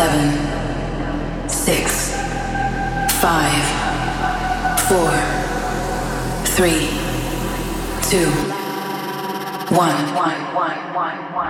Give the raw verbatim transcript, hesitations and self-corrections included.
seven, six, five, four, three, two, one, one, one, one, one.